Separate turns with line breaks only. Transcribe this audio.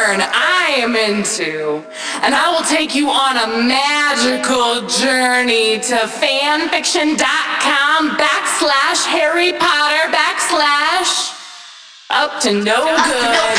porn I am into, and I will take you on a magical journey to fanfiction.com/Harry Potter / up to no good.